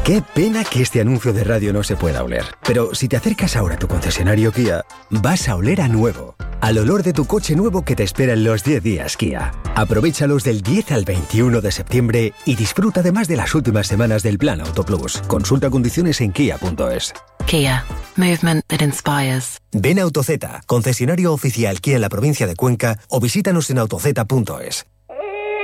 Qué pena que este anuncio de radio no se pueda oler. Pero si te acercas ahora a tu concesionario Kia, vas a oler a nuevo. Al olor de tu coche nuevo que te espera en los 10 días Kia. Aprovéchalos del 10 al 21 de septiembre y disfruta además de las últimas semanas del Plan Auto Plus. Consulta condiciones en kia.es. Kia. Movement that inspires. Ven a AutoZ, concesionario oficial Kia en la provincia de Cuenca, o visítanos en autoz.es.